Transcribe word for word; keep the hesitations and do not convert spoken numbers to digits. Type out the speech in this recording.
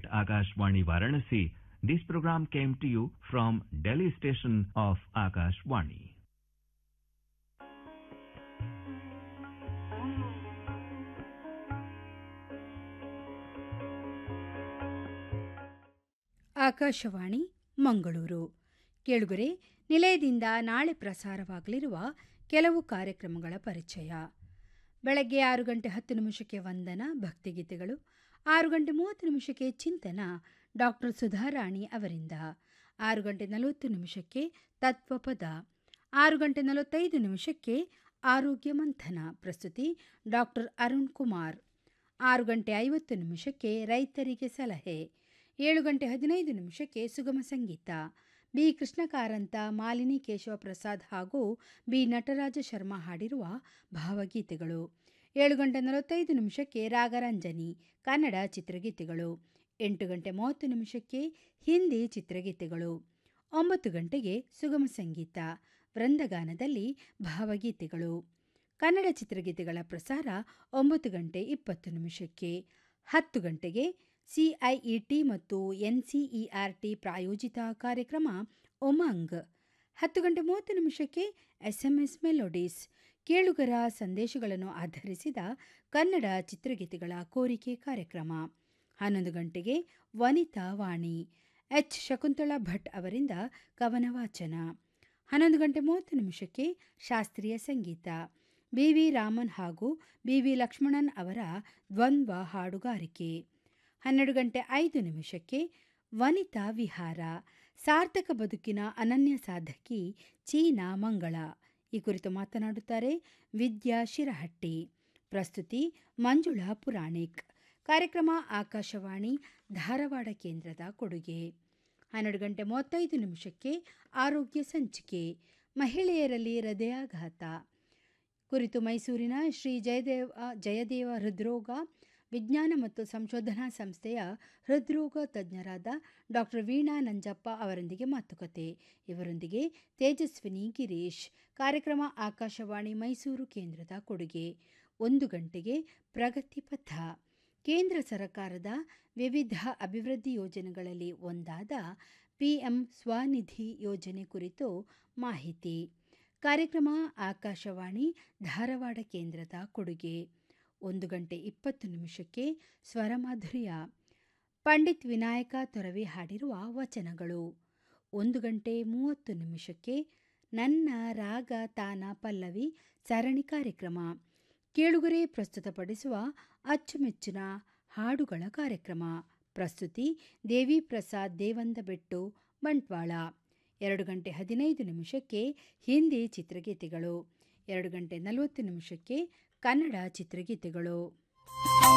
Akashvani Varanasi. This program came to you from Delhi station of Akashvani. Akashvani Mangaluru. ಕೇಳುಗರೆ, ನಿಲಯದಿಂದ ನಾಳೆ ಪ್ರಸಾರವಾಗಲಿರುವ ಕೆಲವು ಕಾರ್ಯಕ್ರಮಗಳ ಪರಿಚಯ. ಬೆಳಗ್ಗೆ ಆರು ಗಂಟೆ ಹತ್ತು ನಿಮಿಷಕ್ಕೆ ವಂದನ ಭಕ್ತಿಗೀತೆಗಳು, ಆರು ಗಂಟೆ ಮೂವತ್ತು ನಿಮಿಷಕ್ಕೆ ಚಿಂತನ ಡಾಕ್ಟರ್ ಸುಧಾರಾಣಿ ಅವರಿಂದ, ಆರು ಗಂಟೆ ನಲವತ್ತು ನಿಮಿಷಕ್ಕೆ ತತ್ವಪದ, ಆರು ಗಂಟೆ ನಲವತ್ತೈದು ನಿಮಿಷಕ್ಕೆ ಆರೋಗ್ಯ ಮಂಥನ ಪ್ರಸ್ತುತಿ ಡಾಕ್ಟರ್ ಅರುಣ್ ಕುಮಾರ್, ಆರು ಗಂಟೆ ಐವತ್ತು ನಿಮಿಷಕ್ಕೆ ರೈತರಿಗೆ ಸಲಹೆ, ಏಳು ಗಂಟೆ ಹದಿನೈದು ನಿಮಿಷಕ್ಕೆ ಸುಗಮ ಸಂಗೀತ ಬಿ ಕೃಷ್ಣ ಕಾರಂತ, ಮಾಲಿನಿ ಕೇಶವ ಪ್ರಸಾದ್ ಹಾಗೂ ಬಿ ನಟರಾಜ ಶರ್ಮಾ ಹಾಡಿರುವ ಭಾವಗೀತೆಗಳು, ಏಳು ಗಂಟೆ ನಲವತ್ತೈದು ನಿಮಿಷಕ್ಕೆ ರಾಗರಂಜನಿ ಕನ್ನಡ ಚಿತ್ರಗೀತೆಗಳು, ಎಂಟು ಗಂಟೆ ಮೂವತ್ತು ನಿಮಿಷಕ್ಕೆ ಹಿಂದಿ ಚಿತ್ರಗೀತೆಗಳು, ಒಂಬತ್ತು ಗಂಟೆಗೆ ಸುಗಮ ಸಂಗೀತ ವೃಂದಗಾನದಲ್ಲಿ ಭಾವಗೀತೆಗಳು, ಕನ್ನಡ ಚಿತ್ರಗೀತೆಗಳ ಪ್ರಸಾರ ಒಂಬತ್ತು ಗಂಟೆ ಇಪ್ಪತ್ತು ನಿಮಿಷಕ್ಕೆ, ಹತ್ತು ಗಂಟೆಗೆ ಸಿಐಇಟಿ ಮತ್ತು ಎನ್ಸಿಇಆರ್ಟಿ ಪ್ರಾಯೋಜಿತ ಕಾರ್ಯಕ್ರಮ ಉಮಂಗ್, ಹತ್ತು ಗಂಟೆ ಮೂವತ್ತು ನಿಮಿಷಕ್ಕೆ ಎಸ್ಎಂಎಸ್ ಮೆಲೋಡೀಸ್ ಕೇಳುಗರ ಸಂದೇಶಗಳನ್ನು ಆಧರಿಸಿದ ಕನ್ನಡ ಚಿತ್ರಗೀತೆಗಳ ಕೋರಿಕೆ ಕಾರ್ಯಕ್ರಮ, ಹನ್ನೊಂದು ಗಂಟೆಗೆ ವನಿತಾ ವಾಣಿ ಎಚ್ ಶಕುಂತಳಾ ಭಟ್ ಅವರಿಂದ ಕವನ ವಾಚನ, ಹನ್ನೊಂದು ಗಂಟೆ ಮೂವತ್ತು ನಿಮಿಷಕ್ಕೆ ಶಾಸ್ತ್ರೀಯ ಸಂಗೀತ ಬಿವಿ ರಾಮನ್ ಹಾಗೂ ಬಿವಿ ಲಕ್ಷ್ಮಣನ್ ಅವರ ದ್ವಂದ್ವ ಹಾಡುಗಾರಿಕೆ, ಹನ್ನೆರಡು ಗಂಟೆ ಐದು ನಿಮಿಷಕ್ಕೆ ವನಿತಾ ವಿಹಾರ ಸಾರ್ಥಕ ಬದುಕಿನ ಅನನ್ಯ ಸಾಧಕಿ ಚೀನಾ ಮಂಗಳ, ಈ ಕುರಿತು ಮಾತನಾಡುತ್ತಾರೆ ವಿದ್ಯಾ ಶಿರಹಟ್ಟಿ, ಪ್ರಸ್ತುತಿ ಮಂಜುಳಾ ಪುರಾಣಿಕ್. ಕಾರ್ಯಕ್ರಮ ಆಕಾಶವಾಣಿ ಧಾರವಾಡ ಕೇಂದ್ರದ ಕೊಡುಗೆ. ಹನ್ನೆರಡು ಗಂಟೆ ಮೂವತ್ತೈದು ನಿಮಿಷಕ್ಕೆ ಆರೋಗ್ಯ ಸಂಚಿಕೆ ಮಹಿಳೆಯರಲ್ಲಿ ಹೃದಯಾಘಾತ ಕುರಿತು ಮೈಸೂರಿನ ಶ್ರೀ ಜಯದೇವ ಜಯದೇವ ಹೃದ್ರೋಗ ವಿಜ್ಞಾನ ಮತ್ತು ಸಂಶೋಧನಾ ಸಂಸ್ಥೆಯ ಹೃದ್ರೋಗ ತಜ್ಞರಾದ ಡಾಕ್ಟರ್ ವೀಣಾ ನಂಜಪ್ಪ ಅವರೊಂದಿಗೆ ಮಾತುಕತೆ, ಇವರೊಂದಿಗೆ ತೇಜಸ್ವಿನಿ ಗಿರೀಶ್. ಕಾರ್ಯಕ್ರಮ ಆಕಾಶವಾಣಿ ಮೈಸೂರು ಕೇಂದ್ರದ ಕೊಡುಗೆ. ಒಂದು ಗಂಟೆಗೆ ಪ್ರಗತಿ ಪಥ ಕೇಂದ್ರ ಸರ್ಕಾರದ ವಿವಿಧ ಅಭಿವೃದ್ಧಿ ಯೋಜನೆಗಳಲ್ಲಿ ಒಂದಾದ ಪಿಎಂ ಸ್ವನಿಧಿ ಯೋಜನೆ ಕುರಿತು ಮಾಹಿತಿ. ಕಾರ್ಯಕ್ರಮ ಆಕಾಶವಾಣಿ ಧಾರವಾಡ ಕೇಂದ್ರದ ಕೊಡುಗೆ. ಒಂದು ಗಂಟೆ ಇಪ್ಪತ್ತು ನಿಮಿಷಕ್ಕೆ ಸ್ವರಮಾಧುರ್ಯ ಪಂಡಿತ್ ವಿನಾಯಕ ತೊರವಿ ಹಾಡಿರುವ ವಚನಗಳು. ಒಂದು ಗಂಟೆ ಮೂವತ್ತು ನಿಮಿಷಕ್ಕೆ ನನ್ನ ರಾಗ ತಾನ ಪಲ್ಲವಿ ಸರಣಿ ಕಾರ್ಯಕ್ರಮ ಕೇಳುಗರೆ ಪ್ರಸ್ತುತಪಡಿಸುವ ಅಚ್ಚುಮೆಚ್ಚಿನ ಹಾಡುಗಳ ಕಾರ್ಯಕ್ರಮ, ಪ್ರಸ್ತುತಿ ದೇವಿ ಪ್ರಸಾದ್ ದೇವಂದಬೆಟ್ಟು ಬಂಟ್ವಾಳ. ಎರಡು ಗಂಟೆ ಹದಿನೈದು ನಿಮಿಷಕ್ಕೆ ಹಿಂದಿ ಚಿತ್ರಗೀತೆಗಳು, ಎರಡು ಗಂಟೆ ನಲವತ್ತು ನಿಮಿಷಕ್ಕೆ ಕನ್ನಡ ಚಿತ್ರಗೀತೆಗಳು.